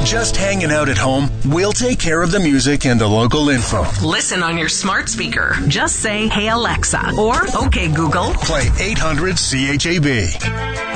just hanging out at home? We'll take care of the music and the local info. Listen on your smart speaker. Just say, "Hey Alexa," or "Okay Google." Play 800 CHAB.